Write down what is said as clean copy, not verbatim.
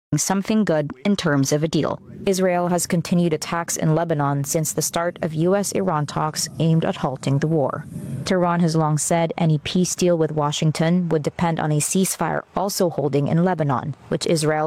something good in terms of a deal. Israel has continued attacks in Lebanon since the start of U.S.-Iran talks aimed at halting the war. Tehran has long said any peace deal with Washington would depend on a ceasefire also holding in Lebanon, which Israel